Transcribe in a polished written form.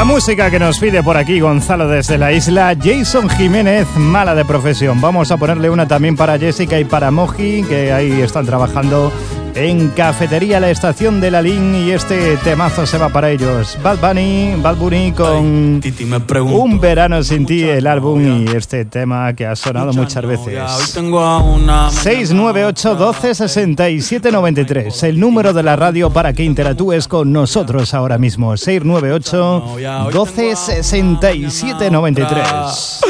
Música que nos pide por aquí Gonzalo desde la isla. Jason Jiménez, Mala de profesión. Vamos a ponerle una también para Jessica y para Moji, que ahí están trabajando en Cafetería La Estación de la Lin, y este temazo se va para ellos. Bad Bunny con Un verano sin ti, el álbum, y este tema que ha sonado muchas veces. 698 12 67 93, el número de la radio para que interactúes con nosotros ahora mismo. 698 12 67 93.